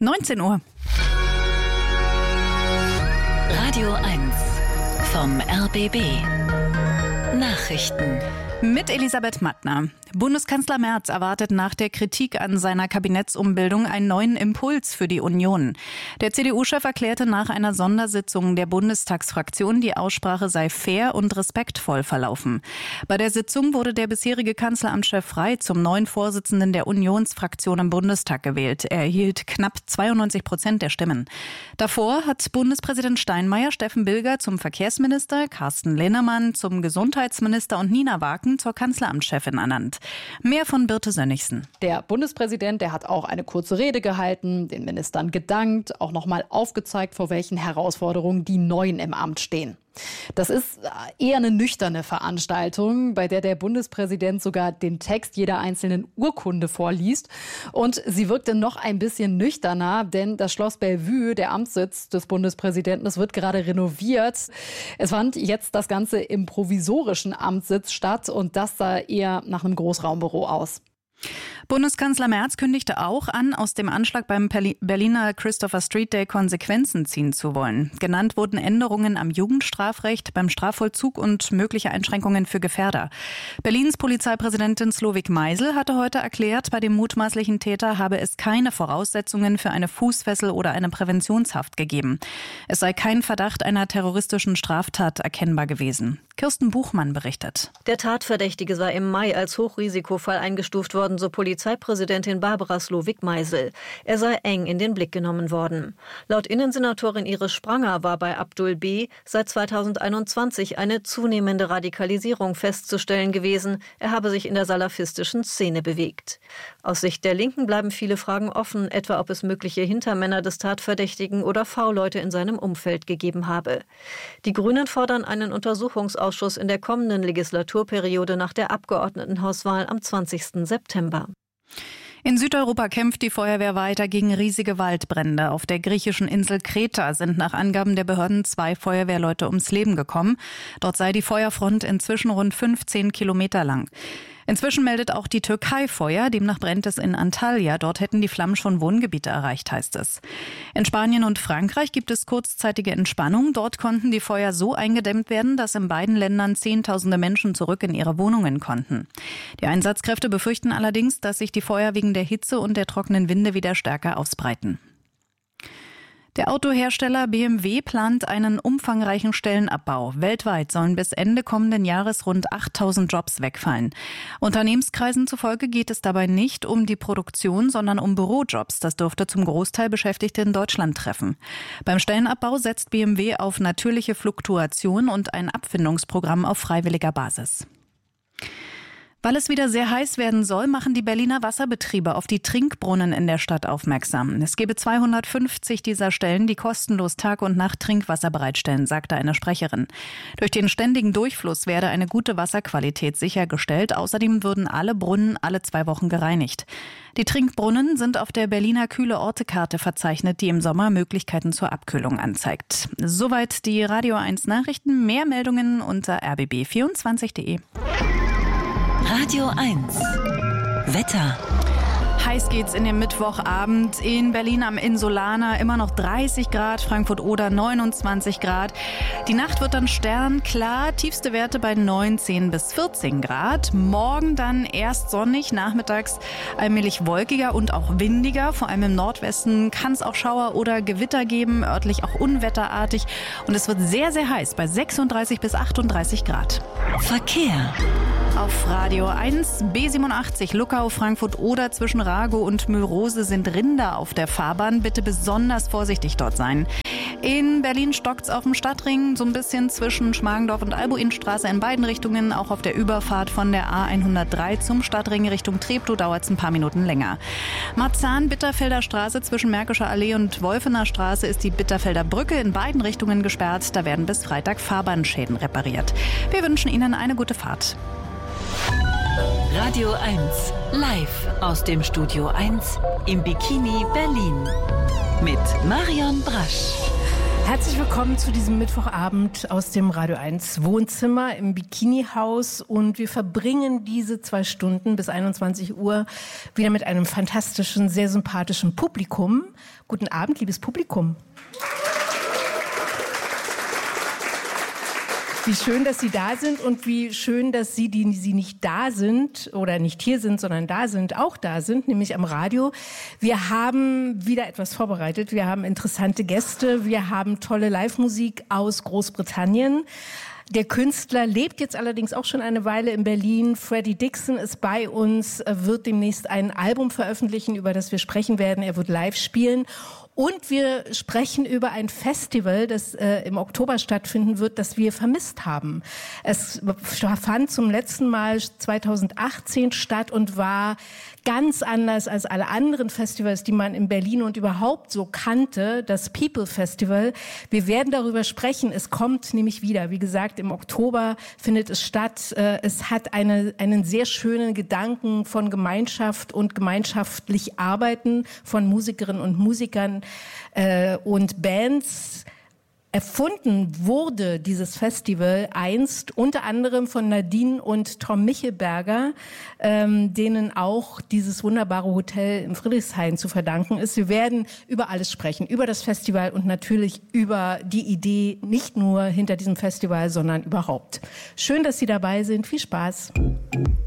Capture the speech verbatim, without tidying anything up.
neunzehn Uhr. Radio eins vom R B B. Nachrichten. Mit Elisabeth Mattner. Bundeskanzler Merz erwartet nach der Kritik an seiner Kabinettsumbildung einen neuen Impuls für die Union. Der C D U-Chef erklärte nach einer Sondersitzung der Bundestagsfraktion, die Aussprache sei fair und respektvoll verlaufen. Bei der Sitzung wurde der bisherige Kanzleramtschef Frey zum neuen Vorsitzenden der Unionsfraktion im Bundestag gewählt. Er erhielt knapp zweiundneunzig Prozent der Stimmen. Davor hat Bundespräsident Steinmeier Steffen Bilger zum Verkehrsminister, Carsten Linnemann zum Gesundheitsminister und Nina Waken zur Kanzleramtschefin ernannt. Mehr von Birte Sönnigsen. Der Bundespräsident, der hat auch eine kurze Rede gehalten, den Ministern gedankt, auch nochmal aufgezeigt, vor welchen Herausforderungen die Neuen im Amt stehen. Das ist eher eine nüchterne Veranstaltung, bei der der Bundespräsident sogar den Text jeder einzelnen Urkunde vorliest. Und sie wirkte noch ein bisschen nüchterner, denn das Schloss Bellevue, der Amtssitz des Bundespräsidenten, das wird gerade renoviert. Es fand jetzt das Ganze im provisorischen Amtssitz statt und das sah eher nach einem Großraumbüro aus. Bundeskanzler Merz kündigte auch an, aus dem Anschlag beim Berliner Christopher Street Day Konsequenzen ziehen zu wollen. Genannt wurden Änderungen am Jugendstrafrecht, beim Strafvollzug und mögliche Einschränkungen für Gefährder. Berlins Polizeipräsidentin Slowik Meisel hatte heute erklärt, bei dem mutmaßlichen Täter habe es keine Voraussetzungen für eine Fußfessel oder eine Präventionshaft gegeben. Es sei kein Verdacht einer terroristischen Straftat erkennbar gewesen. Kirsten Buchmann berichtet. Der Tatverdächtige sei im Mai als Hochrisikofall eingestuft worden, so Polizeipräsidentin Barbara Slowik-Meisel. Er sei eng in den Blick genommen worden. Laut Innensenatorin Iris Spranger war bei Abdul B. seit zweitausendeinundzwanzig eine zunehmende Radikalisierung festzustellen gewesen. Er habe sich in der salafistischen Szene bewegt. Aus Sicht der Linken bleiben viele Fragen offen, etwa ob es mögliche Hintermänner des Tatverdächtigen oder V-Leute in seinem Umfeld gegeben habe. Die Grünen fordern einen Untersuchungsausschuss in der kommenden Legislaturperiode nach der Abgeordnetenhauswahl am zwanzigsten September. In Südeuropa kämpft die Feuerwehr weiter gegen riesige Waldbrände. Auf der griechischen Insel Kreta sind nach Angaben der Behörden zwei Feuerwehrleute ums Leben gekommen. Dort sei die Feuerfront inzwischen rund fünfzehn Kilometer lang. Inzwischen meldet auch die Türkei Feuer, demnach brennt es in Antalya. Dort hätten die Flammen schon Wohngebiete erreicht, heißt es. In Spanien und Frankreich gibt es kurzzeitige Entspannung. Dort konnten die Feuer so eingedämmt werden, dass in beiden Ländern Zehntausende Menschen zurück in ihre Wohnungen konnten. Die Einsatzkräfte befürchten allerdings, dass sich die Feuer wegen der Hitze und der trockenen Winde wieder stärker ausbreiten. Der Autohersteller B M W plant einen umfangreichen Stellenabbau. Weltweit sollen bis Ende kommenden Jahres rund achttausend Jobs wegfallen. Unternehmenskreisen zufolge geht es dabei nicht um die Produktion, sondern um Bürojobs. Das dürfte zum Großteil Beschäftigte in Deutschland treffen. Beim Stellenabbau setzt B M W auf natürliche Fluktuation und ein Abfindungsprogramm auf freiwilliger Basis. Weil es wieder sehr heiß werden soll, machen die Berliner Wasserbetriebe auf die Trinkbrunnen in der Stadt aufmerksam. Es gebe zweihundertfünfzig dieser Stellen, die kostenlos Tag und Nacht Trinkwasser bereitstellen, sagte eine Sprecherin. Durch den ständigen Durchfluss werde eine gute Wasserqualität sichergestellt. Außerdem würden alle Brunnen alle zwei Wochen gereinigt. Die Trinkbrunnen sind auf der Berliner Kühle-Orte-Karte verzeichnet, die im Sommer Möglichkeiten zur Abkühlung anzeigt. Soweit die Radio eins Nachrichten. Mehr Meldungen unter r b b vierundzwanzig punkt d e. Radio eins Wetter. Heiß geht's in den Mittwochabend. In Berlin am Insulaner immer noch dreißig Grad, Frankfurt-Oder neunundzwanzig Grad. Die Nacht wird dann sternklar, tiefste Werte bei neunzehn bis vierzehn Grad. Morgen dann erst sonnig, nachmittags allmählich wolkiger und auch windiger. Vor allem im Nordwesten kann es auch Schauer oder Gewitter geben, örtlich auch unwetterartig. Und es wird sehr, sehr heiß bei sechsunddreißig bis achtunddreißig Grad. Verkehr. Auf Radio eins, B siebenundachtzig, Luckau, Frankfurt-Oder zwischen Rago und Mühlrose sind Rinder auf der Fahrbahn. Bitte besonders vorsichtig dort sein. In Berlin stockt's auf dem Stadtring, so ein bisschen zwischen Schmargendorf und Albuinstraße in beiden Richtungen. Auch auf der Überfahrt von der A hundertdrei zum Stadtring Richtung Treptow dauert's ein paar Minuten länger. Marzahn-Bitterfelder Straße zwischen Märkischer Allee und Wolfener Straße ist die Bitterfelder Brücke in beiden Richtungen gesperrt. Da werden bis Freitag Fahrbahnschäden repariert. Wir wünschen Ihnen eine gute Fahrt. Radio eins, live aus dem Studio eins im Bikini Berlin mit Marion Brasch. Herzlich willkommen zu diesem Mittwochabend aus dem Radio eins Wohnzimmer im Bikini-Haus. Und wir verbringen diese zwei Stunden bis einundzwanzig Uhr wieder mit einem fantastischen, sehr sympathischen Publikum. Guten Abend, liebes Publikum. Wie schön, dass Sie da sind und wie schön, dass Sie, die Sie nicht da sind oder nicht hier sind, sondern da sind, auch da sind, nämlich am Radio. Wir haben wieder etwas vorbereitet. Wir haben interessante Gäste. Wir haben tolle Live-Musik aus Großbritannien. Der Künstler lebt jetzt allerdings auch schon eine Weile in Berlin. Freddie Dixon ist bei uns, wird demnächst ein Album veröffentlichen, über das wir sprechen werden. Er wird live spielen. Und wir sprechen über ein Festival, das äh, im Oktober stattfinden wird, das wir vermisst haben. Es fand zum letzten Mal zweitausendachtzehn statt und war ganz anders als alle anderen Festivals, die man in Berlin und überhaupt so kannte, das People Festival. Wir werden darüber sprechen. Es kommt nämlich wieder. Wie gesagt, im Oktober findet es statt. Es hat eine, einen sehr schönen Gedanken von Gemeinschaft und gemeinschaftlich Arbeiten von Musikerinnen und Musikern äh, und Bands. Erfunden wurde dieses Festival einst unter anderem von Nadine und Tom Michelberger, ähm, denen auch dieses wunderbare Hotel in Friedrichshain zu verdanken ist. Wir werden über alles sprechen, über das Festival und natürlich über die Idee nicht nur hinter diesem Festival, sondern überhaupt. Schön, dass Sie dabei sind. Viel Spaß.